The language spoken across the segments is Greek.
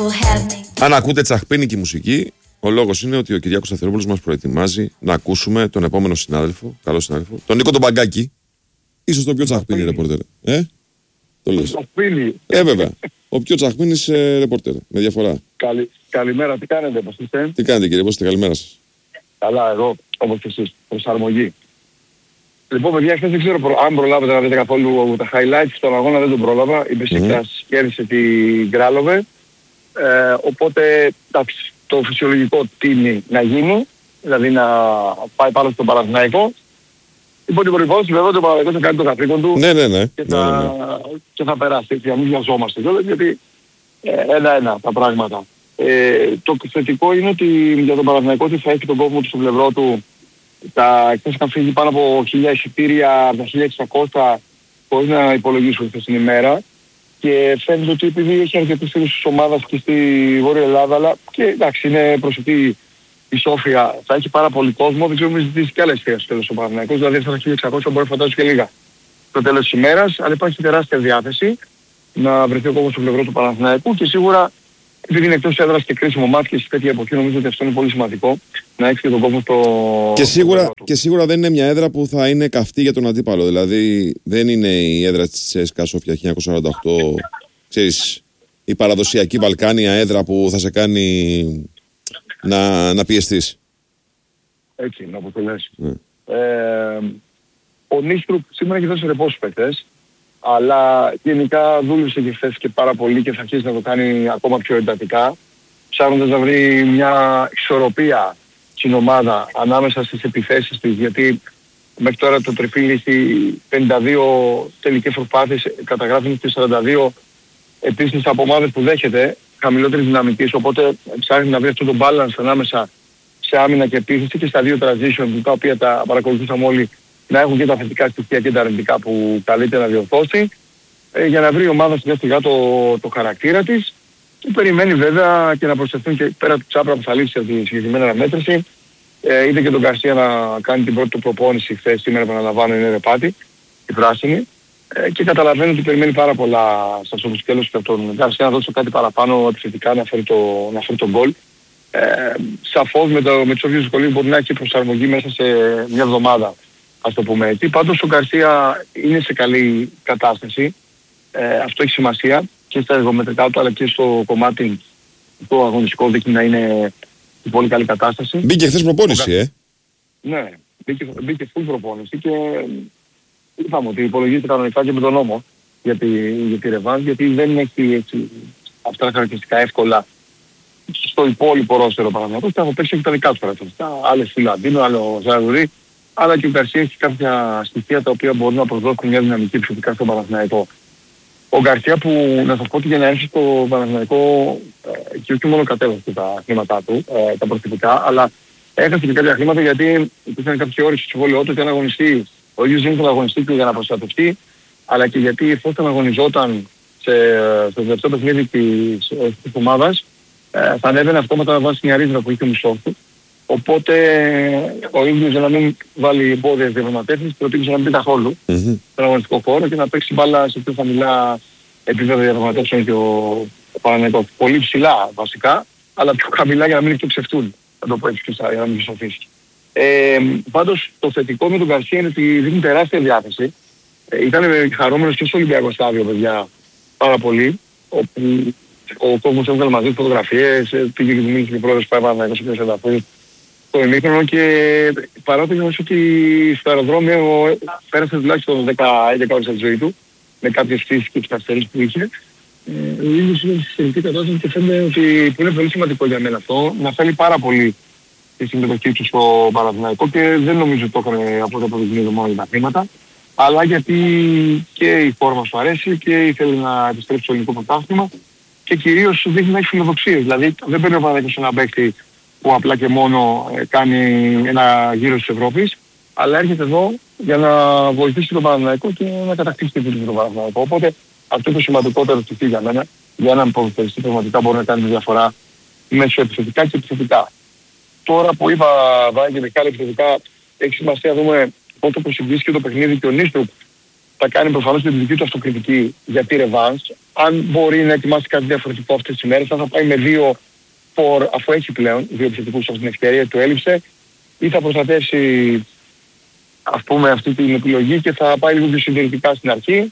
Αν ακούτε τσαχπίνικη μουσική, ο λόγος είναι ότι ο Κυριάκος Σταθερόπουλος μας προετοιμάζει να ακούσουμε τον επόμενο συνάδελφο, καλό συνάδελφο, τον Νίκο τον Μπαγκάκη. Ίσως το πιο τσαχπίνι ρεπορτέρ. Το λες. Βέβαια. Ο πιο τσαχπίνης ρεπορτέρ. Με διαφορά. Καλημέρα, τι κάνετε, πώς είστε? Τι κάνετε κύριε, πώς είστε, καλημέρα σας. Καλά, εγώ, όπως και εσείς, προσαρμογή. Λοιπόν, παιδιά, χθες δεν ξέρω αν προλάβετε να δείτε καθόλου τα highlights στον αγώνα, δεν τον πρόλαβα. Η Μπεσίκτας κέρδισε την Γκράλοβε. Οπότε, εντάξει, το φυσιολογικό τίνει να γίνει, δηλαδή να πάει πάνω στον Παναθηναϊκό. Υπό την προϋπόθεση βέβαια ότι ο Παναθηναϊκός θα κάνει το καθήκον του και θα περάσει. Έτσι, να μην βιαζόμαστε κιόλας, γιατί ένα-ένα τα πράγματα. Το θετικό είναι ότι για τον Παναθηναϊκό ότι θα έχει τον κόσμο του στο πλευρό του. Εκτός είχαν φύγει πάνω από 1.000 εισιτήρια, από τα 1.600 χωρίς να υπολογίσουν χθες την ημέρα. Και φαίνεται ότι επειδή έχει αρκετούς φίλους της ομάδας και στη Βόρεια Ελλάδα, αλλά και εντάξει είναι προσωπική η Σόφια, θα έχει πάρα πολύ κόσμο, δεν ξέρω μη ζητήσει και άλλες θέσεις στο τέλος ο Παναθηναϊκός, δηλαδή αυτά τα 1.600 μπορεί να φαντάζω και λίγα στο τέλος της ημέρας, αλλά υπάρχει τεράστια διάθεση να βρεθεί ο κόσμος στο πλευρό του Παναθηναϊκού και σίγουρα επειδή είναι εκτός έδρας και κρίσιμο μάτι και σε τέτοια εποχή νομίζω ότι αυτό είναι πολύ σημαντικό να έχει και τον κόσμο στο... Και σίγουρα δεν είναι μια έδρα που θα είναι καυτή για τον αντίπαλο. Δηλαδή δεν είναι η έδρα της ΣΚΑ Σόφια 1948, ξέρεις, η παραδοσιακή Βαλκάνια έδρα που θα σε κάνει να πιεστείς. Έτσι, να αποτελέσει. Ο Νίστρουπ σήμερα έχει δώσει ρεπό στους παίκτες, αλλά γενικά δούλεψε και χθες και πάρα πολύ και θα αρχίσει να το κάνει ακόμα πιο εντατικά, ψάχνοντας να βρει μια ισορροπία στην ομάδα ανάμεσα στις επιθέσεις της, γιατί μέχρι τώρα το Τριφύλι έχει 52 τελικές προσπάθειες, καταγράφουν στις 42 επίσης από ομάδες που δέχεται χαμηλότερης δυναμικής, οπότε ψάχνει να βρει αυτό το balance ανάμεσα σε άμυνα και επίθεση και στα δύο transition, τα οποία τα παρακολουθούσαμε όλοι, να έχουν και τα θετικά στοιχεία και τα αρνητικά που καλείται να διορθώσει, για να βρει η ομάδα στην σιγά το χαρακτήρα της και περιμένει βέβαια και να προσθεθούν και πέρα του Τσάπρα που θα λύσει από τη συγκεκριμένη αναμέτρηση. Είδε και τον Γκαρσία να κάνει την πρώτη του προπόνηση χθες, σήμερα που αναλαμβάνω είναι ρεπάτη, η πράσινη, και καταλαβαίνει ότι περιμένει πάρα πολλά στα σοβουσκέλος και από τον Γκαρσία να δώσει κάτι παραπάνω επιθετικά να φέρει το γκολ. Σαφώς με τους όποιους δυσκολίες μπορεί να έχει προσαρμογή μέσα σε μια εβδομάδα, ας το πούμε έτσι. Πάντως ο Γκαρσία είναι σε καλή κατάσταση, αυτό έχει σημασία και στα εργομετρικά του αλλά και στο κομμάτι το αγωνιστικό δείχνει να είναι σε πολύ καλή κατάσταση. Μπήκε χθες προπόνηση, Ναι, μπήκε full προπόνηση και είπαμε ότι υπολογίζεται κανονικά και με τον νόμο για τη ρεβάνς, γιατί δεν έχει έτσι αυτά τα χαρακτηριστικά εύκολα στο υπόλοιπο ρόστερο Παναθηναϊκός. Θα παίξει και τα δικά του χαρακτηριστικά, άλλες Φιλαντίνο, άλλο Ζαγουρί, αλλά και ο Γκαρσία έχει κάποια στοιχεία τα οποία μπορούν να προσδώσουν μια δυναμική επιθετικά στον Παναθηναϊκό. Ο Γκαρσία που να σας πω ότι για να έρθει στο Παναθηναϊκό και όχι μόνο κατέβασε τα χρήματά του, τα προσωπικά, αλλά έχασε και κάποια χρήματα γιατί υπήρχαν κάποιοι όροι στο συμβόλαιό του και αν αγωνιστεί, ο ίδιος δεν ήθελε να αγωνιστεί και για να προστατευτεί, αλλά και γιατί εφόσον αγωνιζόταν στο τελευταίο παιχνίδι της ομάδας, θα ανέβαινε αυτόματα να βάσει μια ρίζα που είχε ο μισός του. Οπότε ο ίδιος για να μην βάλει εμπόδια στις διαπραγματεύσεις προτίμησε να μην πει καθόλου στον αγωνιστικό χώρο και να παίξει μπάλα σε πιο χαμηλά επίπεδα διαπραγματεύσεων και ο Παναθηναϊκός. Πολύ ψηλά βασικά, αλλά πιο χαμηλά για να μην εκτοξευτούν. Θα το πω έτσι για να μην ψοφήσει. Πάντως το θετικό με τον Γκαρσία είναι ότι δίνει τεράστια διάθεση. Ήταν χαρούμενος και στο Ολυμπιακό στάδιο, παιδιά, πάρα πολύ. Όπου ο κόσμος έβγαλε μαζί φωτογραφίες, πήγε και του μίλησε και πρόεδρος πάει πάνω σε ποιες εδαφές στο ημίχρονο και παρά το γεγονός ότι στο αεροδρόμιο πέρασε τουλάχιστον 10-11 ώρες από τη ζωή του με κάποιες πτήσεις και τις καθυστερήσεις που είχε. Ο ίδιος είναι στη συνολική κατάσταση και φαίνεται ότι που είναι πολύ σημαντικό για μένα αυτό, να θέλει πάρα πολύ τη συμμετοχή του στο Παναθηναϊκό και δεν νομίζω ότι το έκανε από το αποδεικνύει μόνο για τα χρήματα, αλλά γιατί και η φόρμα σου αρέσει και ήθελε να επιστρέψει στο ελληνικό πρωτάθλημα και κυρίως σου δείχνει να έχει φιλοδοξίες. Δηλαδή δεν παίρνει ο Παναθηναϊκός ένα παίκτη που απλά και μόνο κάνει ένα γύρο της Ευρώπης, αλλά έρχεται εδώ για να βοηθήσει τον Παναθηναϊκό και να κατακτήσει την τύχη του Παναθηναϊκού. Οπότε αυτό είναι το σημαντικότερο στοιχείο για μένα. Για έναν ποδοσφαιριστή πραγματικά μπορεί να κάνει τη διαφορά μέσω επιθετικά και επιθετικά. Τώρα που είπα Βάγγελ και Μιχάλη επιθετικά, έχει σημασία να δούμε πότε προσεγγίσει και το παιχνίδι και ο Νίστρουπ θα κάνει προφανώς την δική του αυτοκριτική για τη ρεβάνς. Αν μπορεί να ετοιμάσει κάτι διαφορετικό αυτές τις ημέρες, θα πάει με 2 φορ, αφού έχει πλέον 2 επιθετικούς αυτήν την ευκαιρία, του έλειψε, ή θα προστατεύσει ας πούμε αυτή την επιλογή και θα πάει λίγο πιο συντηρητικά στην αρχή.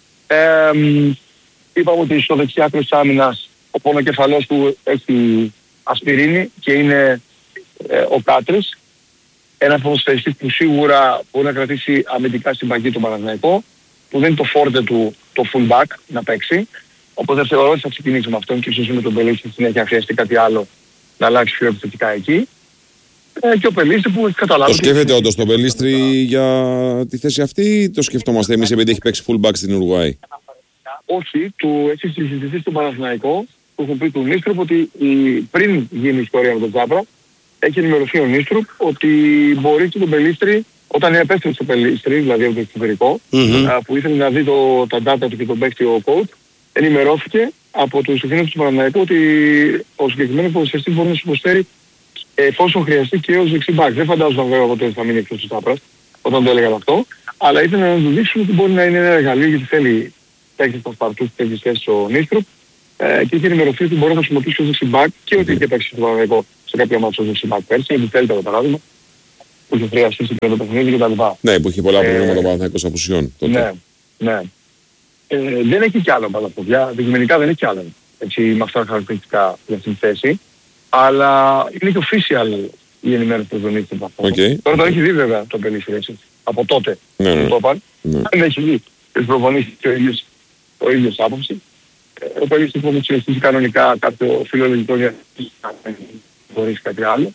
Είπαμε ότι στο δεξιά άκρο της άμυνας ο πονοκεφαλός του έχει ασπιρίνη και είναι ο Κάτρης. Ένας ποδοσφαιριστής που σίγουρα μπορεί να κρατήσει αμυντικά στην παγή τον Παναθηναϊκό, που δεν είναι το φόρτε του το fullback να παίξει. Οπότε θεωρώ ότι θα ξεκινήσει με αυτόν και ίσως με τον Πελίστη στη συνέχεια χρειαστεί κάτι άλλο να αλλάξει πιο επιθετικά εκεί. Και ο Πελίστη που έχει καταλάβει. Το σκέφτεται όντως τον Πελίστρη για τη θέση αυτή ή το σκεφτόμαστε εμείς επειδή έχει παίξει fullback στην Ουρουάη? Όχι, του έχει συζητηθεί στον Παναθηναϊκό, που έχουν πει του Νίστρουπ ότι πριν γίνει η ιστορία με τον Τζάμπρα, έχει ενημερωθεί ο Νίστρουπ ότι μπορεί και τον Πελίστρη, όταν επέστρεψε στο Πελίστρη, δηλαδή από το εξωτερικό, που ήθελε να δει τα data του και τον παίκτη ο coach, ενημερώθηκε από τους ευθύνους του Παναθηναϊκού ότι ο συγκεκριμένος ποδοσφαιριστής μπορεί να σου προσφέρει εφόσον χρειαστεί και ως δεξιμπάκ. Δεν φαντάζομαι βέβαια ότι θα μείνει εκτός του Τσάπρας όταν το έλεγαν αυτό, αλλά ήθελε να του δείξουν ότι μπορεί να είναι ένα εργαλείο γιατί θέλει παίκτες πασπαρτούς και τέτοιες θέσεις ο Νίστρουπ και είχε ενημερωθεί ότι μπορεί να χρησιμοποιήσει ως δεξιμπάκ και ότι είχε παίξει στο Παναθηναϊκό σε κάποια μάτσα ως δεξιμπάκ πέρσι, γιατί θέλει το παράδειγμα, που είχε χρειαστεί σε το παιχνίδι κτλ. Ναι, που είχε πολλά προβλήματα ο Παναθηναϊκός απουσιών τότε. Ναι. Δεν έχει κι άλλο Παναθηναϊκό. Αντικειμενικά δεν έχει κι άλλο. Έτσι, με αυτά τα χαρακτηριστικά για αυτήν τη θέση. Αλλά είναι και official η ενημέρωση του Δονίτη του Παναθηναϊκού. Τώρα το έχει δει βέβαια το Πελίστη έτσι. Από τότε που το είπαν. Δεν έχει δει. Έχει προπονήσει και ο ίδιος άποψη. Ο Πελίστη που έχει συνεχίσει κανονικά κάποιο φιλολογικό διαστήμα χωρίς κάτι άλλο.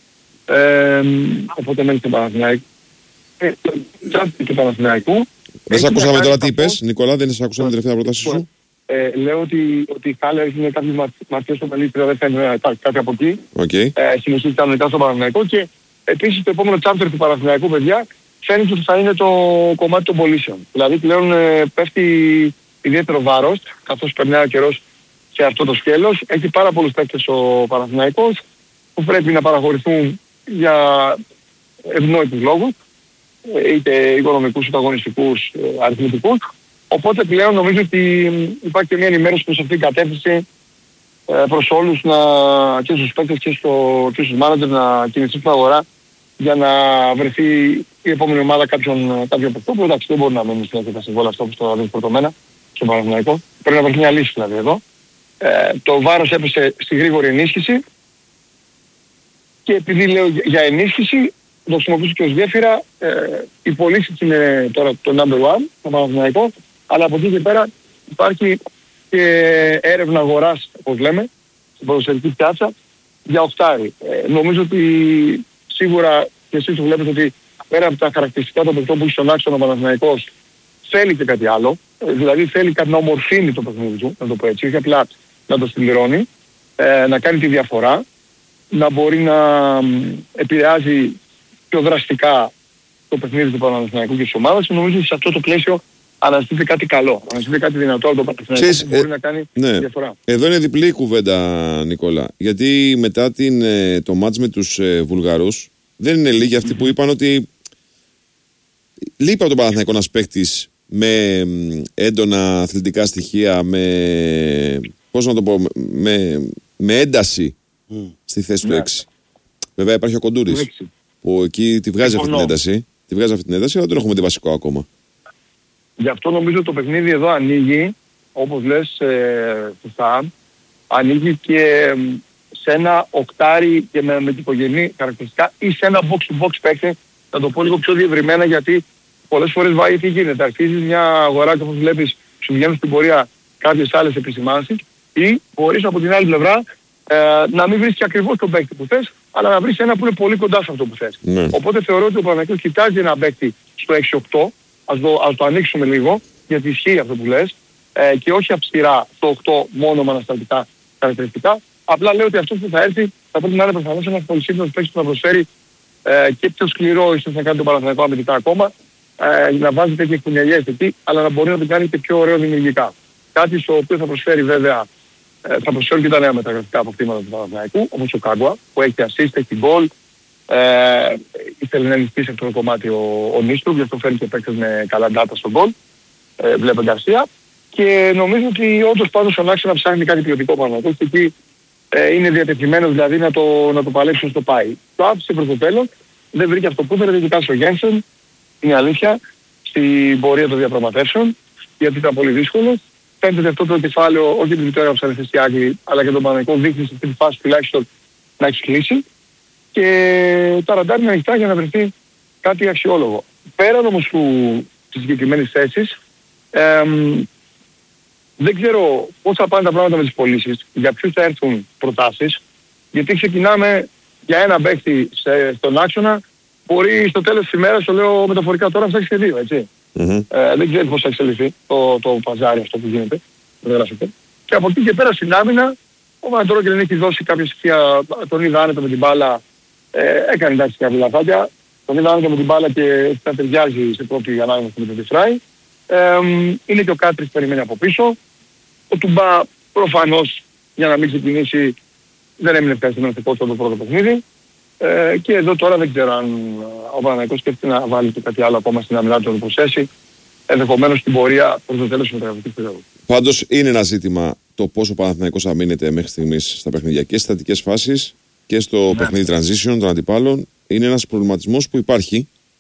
Οπότε μένει στον Παναθηναϊκό. Του Παναθηναϊκού. Δεν σε ακούσαμε τώρα τι είπες, Νικόλα, δεν σε ακούσαμε την τελευταία πρόταση σου. Λέω ότι η Χάλα είναι κάποιες ματιές στο Πελίστη, δεν φαίνεται κάτι από εκεί. Συνεχίζει κανονικά στο Παναθηναϊκό και επίσης το επόμενο chapter του Παναθηναϊκού, παιδιά, φαίνεται ότι θα είναι το κομμάτι των πωλήσεων. Δηλαδή πλέον πέφτει ιδιαίτερο βάρος, καθώς περνάει ο καιρός σε αυτό το σκέλος. Έχει πάρα πολλούς παίκτες ο Παναθηναϊκός που πρέπει να παραχωρηθούν για ευνόητους λόγους, είτε οικονομικούς, είτε αγωνιστικούς, αριθμητικούς. Οπότε πλέον νομίζω ότι υπάρχει και μια ενημέρωση προς αυτήν την κατεύθυνση προς όλους και στους παίκτες και στους μάνατζερ να κινηθεί στην αγορά για να βρεθεί η επόμενη ομάδα κάποιον παικτό που εντάξει δεν μπορεί να μείνει στην τα συμβόλαια αυτό όπως το δίνει φορτωμένα στο Παναθηναϊκό. Πρέπει να βρεθεί μια λύση δηλαδή εδώ. Το βάρος έπεσε στη γρήγορη ενίσχυση και επειδή λέω για ενίσχυση το χρησιμοποιήσω και ως γέφυρα, οι πωλήσεις είναι τώρα το number one στο Παναθηναϊκό, αλλά από εκεί και πέρα υπάρχει και έρευνα αγοράς, όπως λέμε, στην ποδοσφαιρική πιάτσα, για οχτάρι. Νομίζω ότι σίγουρα και εσείς το βλέπετε ότι πέρα από τα χαρακτηριστικά των παικτών που έχει στον άξονα ο Παναθηναϊκός, θέλει και κάτι άλλο, δηλαδή θέλει κάτι να ομορφύνει το παιχνίδι του, να το πω έτσι, όχι απλά να το συμπληρώνει, να κάνει τη διαφορά, να μπορεί να επηρεάζει πιο δραστικά το παιχνίδι του Παναθηναϊκού και της ομάδας. Νομίζω ότι σε αυτό το πλαίσιο αναζητείται κάτι καλό. Αναζητείται κάτι δυνατό από το Παναθηναϊκό που μπορεί να κάνει διαφορά. Εδώ είναι διπλή η κουβέντα, Νικόλα. Γιατί μετά το μάτς με τους Βουλγαρούς δεν είναι λίγοι αυτοί που είπαν ότι λείπει από τον Παναθηναϊκό ένας παίκτης με έντονα αθλητικά στοιχεία, πώς να το πω, με ένταση στη θέση του 6. Βέβαια υπάρχει ο Κοντούρης που εκεί τη βγάζει αυτή την ένταση. Τη βγάζει αυτή την ένταση, αλλά δεν έχουμε τη βασικό ακόμα. Γι' αυτό νομίζω το παιχνίδι εδώ ανοίγει, όπως λες, ανοίγει και σε ένα οκτάρι και με τυπογενή χαρακτηριστικά ή σε ένα box-to-box παίκτη, θα το πω λίγο πιο διευρυμένα γιατί πολλές φορές βάει τι γίνεται. Αρχίζεις μια αγορά και όπως βλέπεις σου βγαίνουν στην πορεία κάποιες άλλες επισημάνσεις ή μπορείς από την άλλη πλευρά να μην βρεις και ακριβώς τον παίκτη που θες, αλλά να βρεις ένα που είναι πολύ κοντά σε αυτό που θες. Οπότε θεωρώ ότι ο Παναθηναϊκός κοιτάζει ένα παίκτη στο 6-8, ας το ανοίξουμε λίγο, γιατί ισχύει αυτό που λες, και όχι αυστηρά το 8 μόνο με αναστατικά χαρακτηριστικά. Απλά λέω ότι αυτό που θα έρθει θα πρέπει να είναι προφανώς ένας πολυσύγχρονος παίκτης που θα προσφέρει και πιο σκληρό ίσως να κάνει τον Παναθηναϊκό αμυντικά ακόμα, να βάζει τέτοιες κουνελιές εκεί, αλλά να μπορεί να το κάνει και πιο ωραίο δημιουργικά. Κάτι στο οποίο θα προσφέρει βέβαια, θα προσφέρουν και τα νέα μεταγραφικά αποκτήματα του Παναθηναϊκού, όπως ο Κάγκουα, που έχει assist, έχει goal. Ήθελε να ενισχύσει αυτό το κομμάτι ο Νίστρου, γι' αυτό φέρνει και παίκτες με καλά data στον goal. βλέπε Γκαρσία. Και νομίζω ότι όντως πάντως στον άξονα ψάχνει κάτι ποιοτικό πάνω. Και εκεί είναι διατεθειμένος δηλαδή να το παλέψει στο πάει. Το άφησε προς το τέλος, δεν βρήκε αυτό που ήθελε, ειδικά στο Γένσεν, είναι αλήθεια, στην πορεία των διαπραγματεύσεων, γιατί ήταν πολύ δύσκολο. Φαίνεται ότι αυτό το κεφάλαιο, όχι επειδή το έγραψαν οι Άγγλοι, αλλά και τον Παναγικό δείχνει σε αυτή τη φάση τουλάχιστον να έχει κλείσει. Και τα ραντάρ είναι ανοιχτά για να βρεθεί κάτι αξιόλογο. Πέραν όμως της συγκεκριμένης θέσης, δεν ξέρω πώς θα πάνε τα πράγματα με τις πωλήσεις, για ποιους θα έρθουν προτάσεις, γιατί ξεκινάμε για ένα παίκτη στον άξονα, μπορεί στο τέλος της ημέρας, το λέω μεταφορικά τώρα, να φτάσει και δύο, έτσι. Δεν ξέρω πώς θα εξελιχθεί το παζάρι αυτό που γίνεται, και από εκεί και πέρα στην άμυνα, ο Βαντρόγκελ έχει δώσει κάποια στοιχεία, τον είδα άνετα με την μπάλα, έκανε εντάξει κάποια λαθάκια, τον είδα άνετα με την μπάλα και θα ταιριάζει σε πρώτη ανάγνωση με τον Τιφράι. Είναι και ο Κάτρις περιμένει από πίσω. Ο Τουμπά προφανώς για να μην ξεκινήσει δεν έμεινε ευχαριστημένος στο πρώτο παιχνίδι. Και εδώ τώρα δεν ξέρω αν ο Παναθηναϊκός σκέφτεται να βάλει και κάτι άλλο ακόμα στην αμυνά του να το προσθέσει. Ενδεχομένως στην πορεία προς το τέλος της μεταγραφικής περίοδου. Πάντως είναι ένα ζήτημα το πόσο ο Παναθηναϊκός αμήνεται μέχρι στιγμής στα παιχνίδια και στις στατικές φάσεις και στο παιχνίδι transition των αντιπάλων. Είναι ένας προβληματισμός που υπάρχει